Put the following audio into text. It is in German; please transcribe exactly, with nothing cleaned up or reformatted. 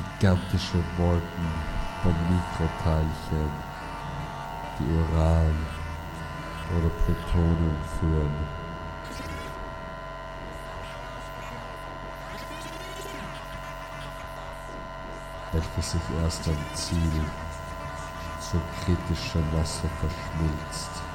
gigantische Wolken von Mikroteilchen, die Uran oder Plutonium führen. Welches sich erst am Ziel zur kritischen Masse verschmilzt.